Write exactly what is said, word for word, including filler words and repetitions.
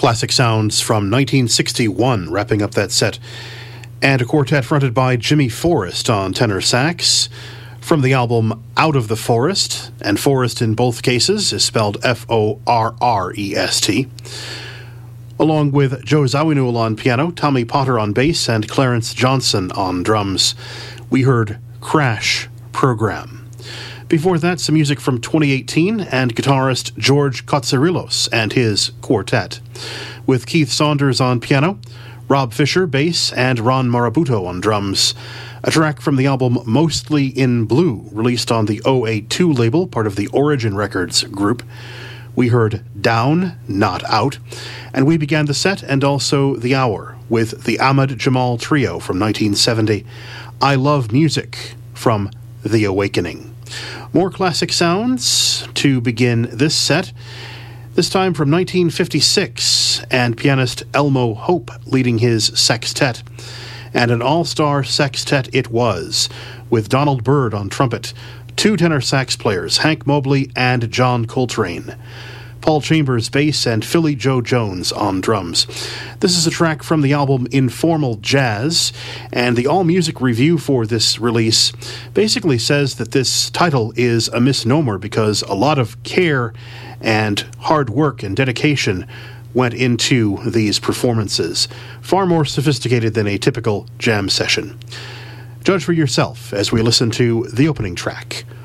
Classic sounds from nineteen sixty-one, wrapping up that set. And a quartet fronted by Jimmy Forrest on tenor sax from the album Out of the Forest, and Forrest in both cases is spelled F O R R E S T. Along with Joe Zawinul on piano, Tommy Potter on bass, and Clarence Johnson on drums. We heard Crash Program. Before that, some music from twenty eighteen and guitarist George Kotsarillos and his quartet, with Keith Saunders on piano, Rob Fisher bass, and Ron Marabuto on drums. A track from the album Mostly in Blue, released on the oh eight two label, part of the Origin Records group. We heard Down, Not Out, and we began the set and also the hour with the Ahmad Jamal Trio from nineteen seventy, I Love Music from The Awakening. More classic sounds to begin this set, this time from nineteen fifty-six, and pianist Elmo Hope leading his sextet. And an all-star sextet it was, with Donald Byrd on trumpet, two tenor sax players, Hank Mobley and John Coltrane, Paul Chambers bass, and Philly Joe Jones on drums. This is a track from the album Informal Jazz, and the AllMusic review for this release basically says that this title is a misnomer because a lot of care and hard work and dedication went into these performances, far more sophisticated than a typical jam session. Judge for yourself as we listen to the opening track